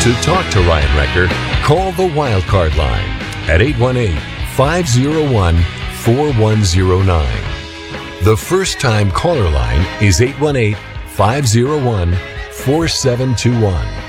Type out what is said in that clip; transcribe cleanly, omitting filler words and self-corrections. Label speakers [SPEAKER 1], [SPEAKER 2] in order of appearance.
[SPEAKER 1] To talk to Ryan Wrecker, call the Wildcard line at 818-501-4109. The first-time caller line is 818-501-4721.